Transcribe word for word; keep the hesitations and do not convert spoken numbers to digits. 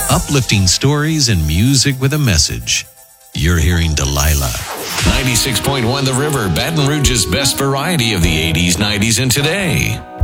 Uplifting stories and music with a message. You're hearing Delilah. ninety-six point one The River, Baton Rouge's best variety of the eighties, nineties, and today.